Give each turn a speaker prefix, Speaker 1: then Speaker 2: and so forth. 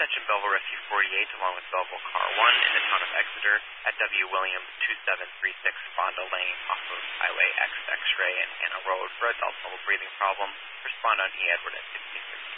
Speaker 1: Attention Belleville Rescue 48 along with Belleville Car 1 in the town of Exeter at W. Williams 2736 Fonda Lane off of Highway X X-Ray and Anna Road for adult double breathing problem. Respond on E. Edward at 66.